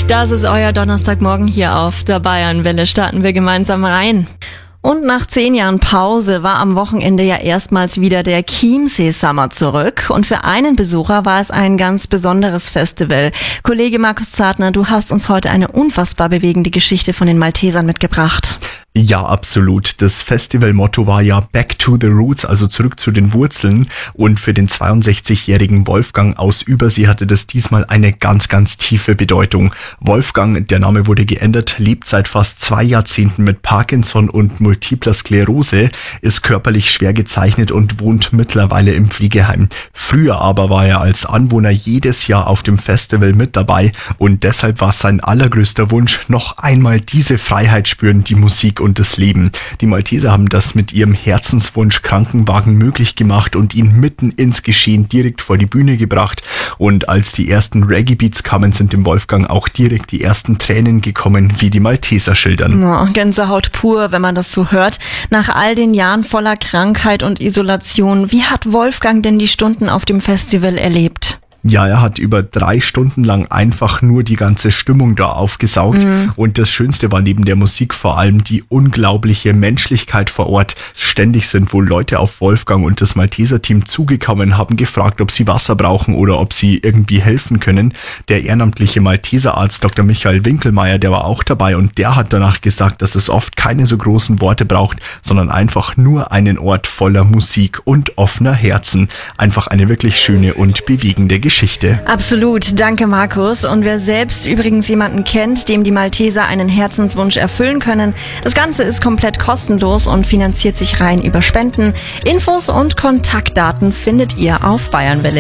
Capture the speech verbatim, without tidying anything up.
Das ist euer Donnerstagmorgen hier auf der Bayernwelle. Starten wir gemeinsam rein. Und nach zehn Jahren Pause war am Wochenende ja erstmals wieder der Chiemsee Summer zurück. Und für einen Besucher war es ein ganz besonderes Festival. Kollege Markus Zartner, du hast uns heute eine unfassbar bewegende Geschichte von den Maltesern mitgebracht. Ja, absolut. Das Festivalmotto war ja Back to the Roots, also zurück zu den Wurzeln. Und für den zweiundsechzigjährigen Wolfgang aus Übersee hatte das diesmal eine ganz, ganz tiefe Bedeutung. Wolfgang, der Name wurde geändert, lebt seit fast zwei Jahrzehnten mit Parkinson und Multipler Sklerose, ist körperlich schwer gezeichnet und wohnt mittlerweile im Pflegeheim. Früher aber war er als Anwohner jedes Jahr auf dem Festival mit dabei und deshalb war sein allergrößter Wunsch, noch einmal diese Freiheit spüren, die Musik und das Leben. Die Malteser haben das mit ihrem Herzenswunsch Krankenwagen möglich gemacht und ihn mitten ins Geschehen direkt vor die Bühne gebracht. Und als die ersten Reggae-Beats kamen, sind dem Wolfgang auch direkt die ersten Tränen gekommen, wie die Malteser schildern. Oh, Gänsehaut pur, wenn man das so hört. Nach all den Jahren voller Krankheit und Isolation, wie hat Wolfgang denn die Stunden auf dem Festival erlebt? Ja, er hat über drei Stunden lang einfach nur die ganze Stimmung da aufgesaugt. Mhm. Und das Schönste war neben der Musik vor allem die unglaubliche Menschlichkeit vor Ort. Ständig sind wohl Leute auf Wolfgang und das Malteser-Team zugekommen, haben gefragt, ob sie Wasser brauchen oder ob sie irgendwie helfen können. Der ehrenamtliche Malteserarzt Doktor Michael Winkelmeier, der war auch dabei und der hat danach gesagt, dass es oft keine so großen Worte braucht, sondern einfach nur einen Ort voller Musik und offener Herzen. Einfach eine wirklich schöne und bewegende Geschichte. Geschichte. Absolut, danke Markus. Und wer selbst übrigens jemanden kennt, dem die Malteser einen Herzenswunsch erfüllen können, das Ganze ist komplett kostenlos und finanziert sich rein über Spenden. Infos und Kontaktdaten findet ihr auf bayernwelle.